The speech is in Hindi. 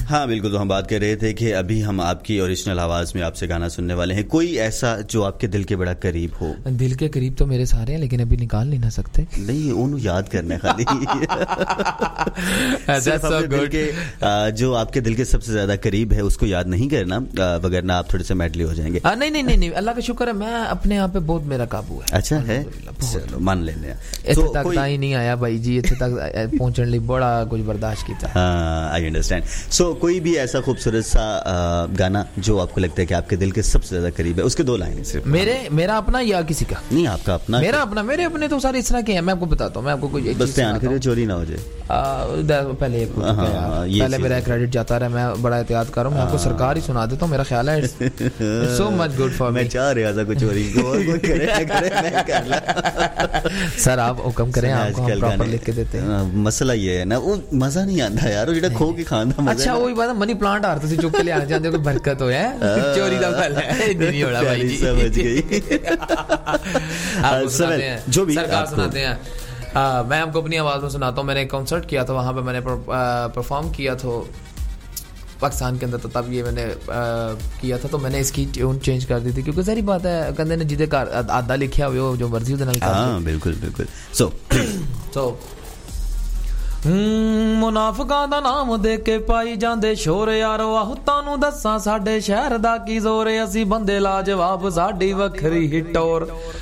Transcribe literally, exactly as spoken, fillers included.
हाँ बिल्कुल, तो हम बात कर रहे थे कि अभी हम आपकी ओरिजिनल आवाज़ में आपसे गाना सुनने वाले हैं। कोई ऐसा जो आपके दिल के बड़ा करीब हो? दिल के करीब तो मेरे सारे हैं, लेकिन अभी निकाल नहीं ना सकते। नहीं, उन्हें याद करना है खाली। That's so good. के, जो आपके दिल के सबसे ज़्यादा करीब है उसको याद नहीं करना, वगरना आप थोड़े से मैडली हो जाएंगे। आ, नहीं नहीं नहीं नहीं अल्लाह का शुक्र है, मैं अपने आप पे बहुत मेरा काबू है। अच्छा है, चलो मान लेने। इतने तक कोई... ही नहीं आया भाई जी, इतने तक पहुंचने लिए बड़ा कुछ बर्दाश्त किया। हाँ, आई अंडरस्टैंड। सो कोई भी ऐसा खूबसूरत सा गाना जो आपको लगता है कि आपके दिल के सबसे ज्यादा करीब है, उसके दो लाइन सिर्फ। मेरे मेरा अपना या किसी का? नहीं, आपका अपना। मेरा अपना, मेरे अपने तो सारे इस तरह के हैं, मैं आपको बताता हूँ। मैं आपको कोई बस ध्यान करिए चोरी ना हो जाए। पहले पहले मेरा क्रेडिट जाता रहा, मैं बड़ा एहतियात कर रहा हूँ। मैं आपको सरकार ही सुना देता हूँ, मेरा ख्याल है so much good for me. मैं चाह रहा था कुछ चोरी सर आप हुक्म करें, आपको हम प्रॉपर लिख के देते हैं। मसला ये है ना, वो मजा नहीं आता यार, वो खो के खाना। अच्छा वही बात है, मनी प्लांट आ रहे थे चुप के ले आने जाते, कोई बरकत हो है, चोरी का फल है नहीं हो रहा भाई जी। समझ गई। जो भी सरकार सुनाते हैं। आ, मैं आपको अपनी आवाज़ में सुनाता हूँ। मैंने एक कॉन्सर्ट किया था, वहाँ पे मैंने परफॉर्म किया था पाकिस्तान के अंदर, तो तब ये मैंने आ, किया था, तो मैंने इसकी ट्यून चेंज कर दी थी, क्योंकि सारी बात है कहते ने जिदे घर आधा लिखा हुआ जो मर्जी उहदे नाल कर। हाँ बिल्कुल बिल्कुल। सो सो मुनाफिकां दा नाम दे के पाई जांदे शोर यारो, आहो तानू दस्सां साडे शहर दा की जोर, असी बंदे लाजवाब साडी वखरी हिटोर।